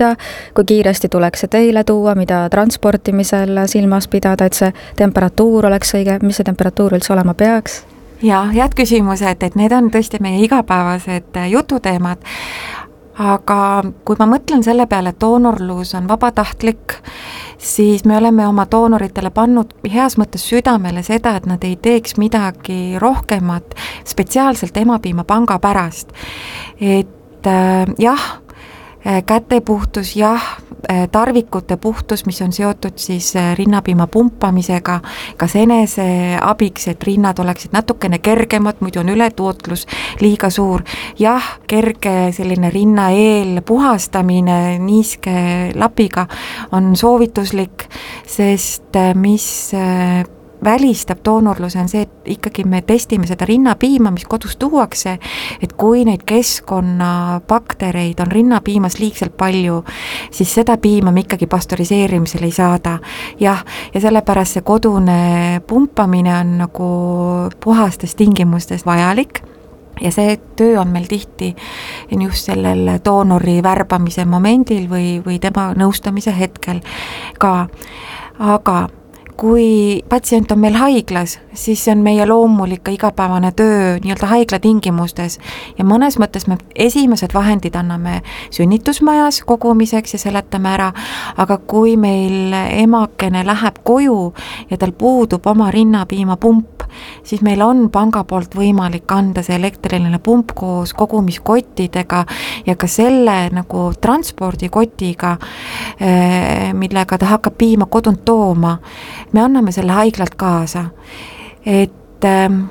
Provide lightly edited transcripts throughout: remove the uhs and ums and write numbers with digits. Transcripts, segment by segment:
kui kiiresti tuleks see teile tuua, mida transportimisel silmas pidada, et see temperatuur oleks õige, mis see temperatuur üldse olema peaks? Ja, head küsimused, et need on tõesti meie igapäevased jututeemad, aga kui ma mõtlen selle peale, et doonorlus on vabatahtlik, siis me oleme oma doonoritele pannud heas mõttes südamele seda, et nad ei teeks midagi rohkemat spetsiaalselt Emapiimapanga pärast. Et jah, kätepuhtus, jah, tarvikute puhtus, mis on seotud siis rinnapiima pumpamisega, kas enese abiks, et rinnad oleksid natukene kergemad, muidu on ületootlus liiga suur. Jah, kerge selline rinna eel puhastamine niiske lapiga on soovituslik, sest mis välistab doonorluse on see, et ikkagi me testime seda rinnapiima, mis kodus tuuakse, et kui neid keskkonnabaktereid on rinnapiimas liigselt palju, siis seda piima me ikkagi pastöriseerimisel ei saada. Jah, ja sellepärast see kodune pumpamine on nagu puhastes tingimustes vajalik. Ja see töö on meil tihti just sellel doonori värbamise momendil või tema nõustamise hetkel ka. Aga kui patsient on meil haiglas, siis see on meie loomulik igapäevane töö nii-öelda haigla tingimustes ja mõnes mõttes me esimesed vahendid anname sünnitusmajas kogumiseks ja seletame ära, aga kui meil emakene läheb koju ja tal puudub oma rinnapiimapump, siis meil on panga poolt võimalik anda see elektriline pump koos kogumiskottidega ja ka selle nagu transpordikotiga, millega ta hakkab piima kodunt tooma. Me anname selle haiglalt kaasa, et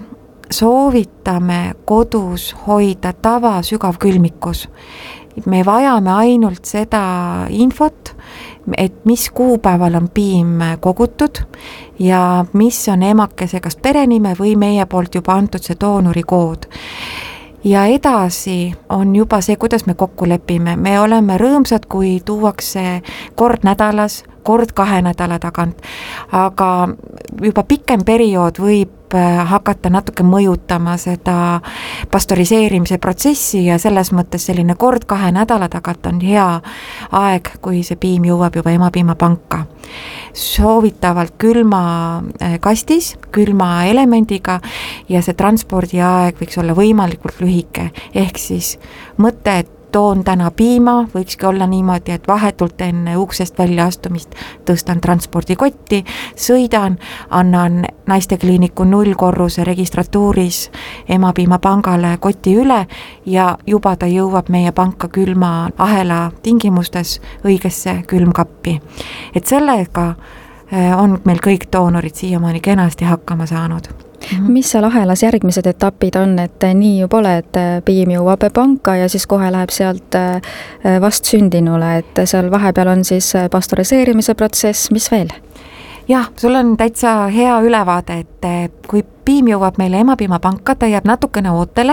soovitame kodus hoida sügavkülmikus. Me vajame ainult seda infot, et mis kuupäeval on piim kogutud ja mis on emakese kas perenime või meie poolt juba antud see doonurikood. Ja edasi on juba see, kuidas me kokku lepime. Me oleme rõõmsad, kui tuuakse kord nädalas, kord 2 nädala tagant, aga juba pikem periood võib hakata natuke mõjutama seda pastöriseerimise protsessi ja selles mõttes selline kord 2 nädala tagant on hea aeg, kui see piim jõuab juba Emapiimapanka. Soovitavalt külma kastis, külma elemendiga ja see transpordiaeg võiks olla võimalikult lühike, ehk siis mõte, et toon täna piima, võikski olla niimoodi, et vahetult enne uksest välja astumist tõstan transpordikotti, sõidan, annan naistekliiniku 0 korruse registratuuris Emapiimapangale koti üle ja juba ta jõuab meie panka külma ahela tingimustes õigesse külmkappi. Et sellega on meil kõik doonorid siiamaani kenasti hakkama saanud. Mis seal ahelas järgmised etapid on, et nii ju pole, et piim jõuab panka ja siis kohe läheb sealt vastsündinule, et seal vahepeal on siis pastöriseerimise protsess, mis veel? Jah, sul on täitsa hea ülevaade, et kui piim jõuab meile Emapiimapanka, ta jääb natukene ootele.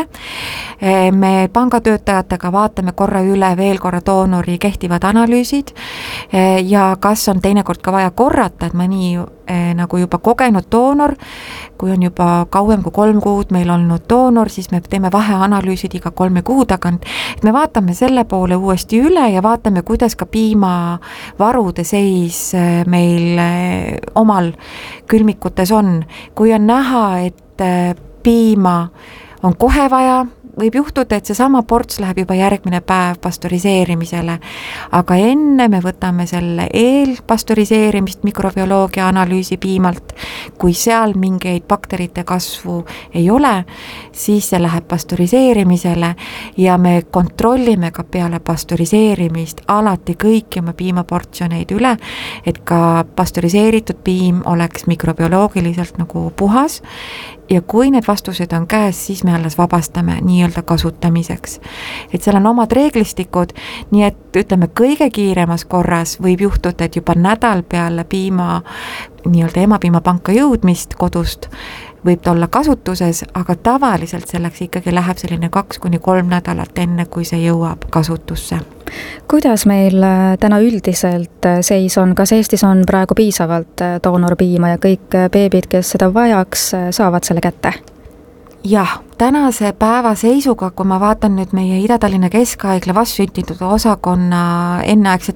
Me pangatöötajatega vaatame korra üle veel korra doonori kehtivad analüüsid ja kas on teinekord ka vaja korrata, et mõni nagu juba kogenud doonor, kui on juba kauem kui 3 kuud meil olnud doonor, siis me teeme vaheanalüüsid iga 3 kuu tagant. Et me vaatame selle poole uuesti üle ja vaatame, kuidas ka piimavarude seis meil omal külmikutes on. Kui on näha, et piima on kohe vaja, võib juhtuda, et see sama ports läheb juba järgmine päev pastöriseerimisele, aga enne me võtame selle eelpastöriseerimist mikrobioloogia analüüsi piimalt. Kui seal mingeid bakterite kasvu ei ole, siis see läheb pastöriseerimisele ja me kontrollime ka peale pastöriseerimist alati kõiki oma piimaportsjoneid üle, et ka pastöriseeritud piim oleks mikrobioloogiliselt nagu puhas ja kui need vastused on käes, siis me alles vabastame nii-öelda kasutamiseks. Et seal on omad reeglistikud, nii et ütleme kõige kiiremas korras võib juhtuda, et juba nädal peale piima nii-öelda Emapiimapanka jõudmist kodust võib ta olla kasutuses, aga tavaliselt selleks ikkagi läheb selline 2-3 nädalat enne, kui see jõuab kasutusse. Kuidas meil täna üldiselt seis on? Kas Eestis on praegu piisavalt doonorpiima ja kõik beebid, kes seda vajaks, saavad selle kätte? jah, tänase päeva seisuga, kui ma vaatan nüüd meie Ida-Tallinna Keskhaigla vastsündinute osakonna enneaegset